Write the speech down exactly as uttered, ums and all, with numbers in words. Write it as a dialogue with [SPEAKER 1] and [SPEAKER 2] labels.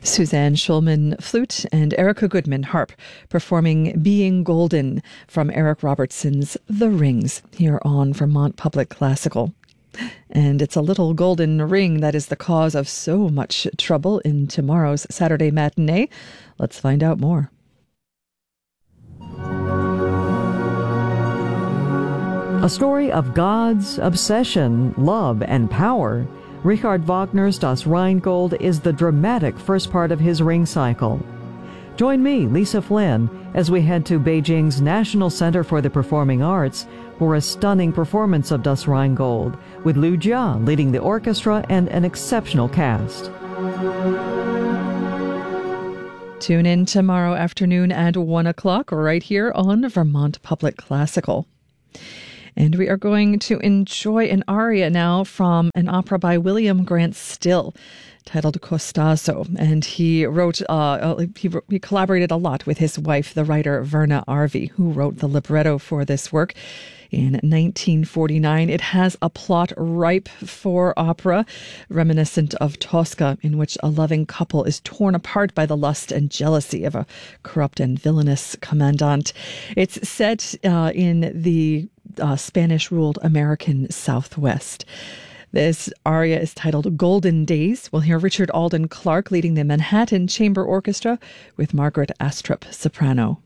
[SPEAKER 1] Suzanne Schulman, flute, and Erica Goodman, harp, performing Being Golden from Eric Robertson's The Rings here on Vermont Public Classical. And it's a little golden ring that is the cause of so much trouble in tomorrow's Saturday matinee. Let's find out more.
[SPEAKER 2] A story of gods, obsession, love, and power. Richard Wagner's Das Rheingold is the dramatic first part of his Ring cycle. Join me, Lisa Flynn, as we head to Beijing's National Center for the Performing Arts for a stunning performance of Das Rheingold, with Liu Jia leading the orchestra and an exceptional cast.
[SPEAKER 1] Tune in tomorrow afternoon at one o'clock right here on Vermont Public Classical. And we are going to enjoy an aria now from an opera by William Grant Still titled Costanzo. And he wrote, uh, he, he collaborated a lot with his wife, the writer Verna Arvey, who wrote the libretto for this work in nineteen forty-nine. It has a plot ripe for opera, reminiscent of Tosca, in which a loving couple is torn apart by the lust and jealousy of a corrupt and villainous commandant. It's set uh, in the uh, Spanish-ruled American Southwest. This aria is titled Golden Days. We'll hear Richard Alden Clark leading the Manhattan Chamber Orchestra with Margaret Astrup, soprano.